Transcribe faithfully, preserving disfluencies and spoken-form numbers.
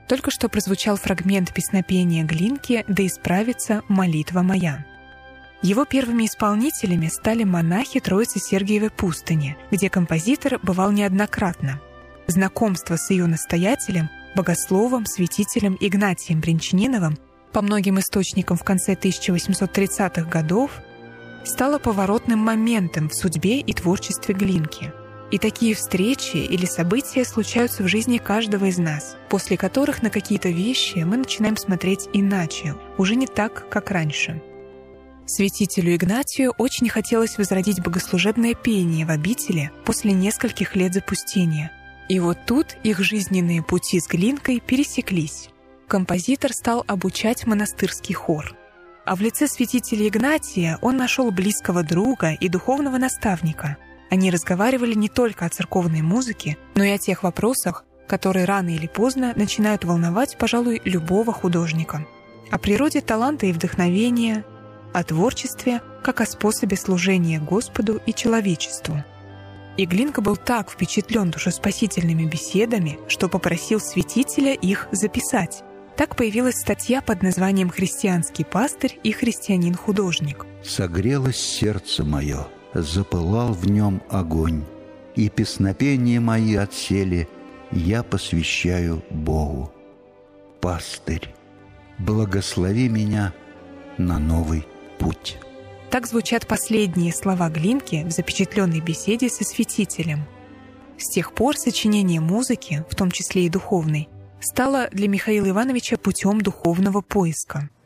Только что прозвучал фрагмент песнопения Глинки «Да исправится молитва моя». Его первыми исполнителями стали монахи Троицы Сергиевой пустыни, где композитор бывал неоднократно. Знакомство с ее настоятелем, богословом, святителем Игнатием Брянчаниновым, по многим источникам в конце тысяча восемьсот тридцатых годов, стало поворотным моментом в судьбе и творчестве Глинки. И такие встречи или события случаются в жизни каждого из нас, после которых на какие-то вещи мы начинаем смотреть иначе, уже не так, как раньше. Святителю Игнатию очень хотелось возродить богослужебное пение в обители после нескольких лет запустения. И вот тут их жизненные пути с Глинкой пересеклись. Композитор стал обучать монастырский хор. А в лице святителя Игнатия он нашел близкого друга и духовного наставника. Они разговаривали не только о церковной музыке, но и о тех вопросах, которые рано или поздно начинают волновать, пожалуй, любого художника. О природе таланта и вдохновения, о творчестве, как о способе служения Господу и человечеству. И Глинка был так впечатлен душеспасительными беседами, что попросил святителя их записать. Так появилась статья под названием «Христианский пастырь и христианин-художник». «Согрелось сердце мое, запылал в нем огонь, и песнопения мои отсели, я посвящаю Богу. Пастырь, благослови меня на новый путь». Так звучат последние слова Глинки в запечатленной беседе со святителем. С тех пор сочинение музыки, в том числе и духовной, стало для Михаила Ивановича путем духовного поиска.